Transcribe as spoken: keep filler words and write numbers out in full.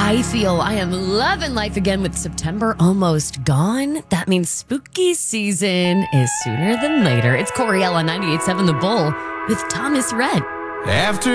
I feel I am loving life again with September almost gone. That means spooky season is sooner than later. It's Coriel on ninety-eight point seven The Bull with Thomas Rhett. After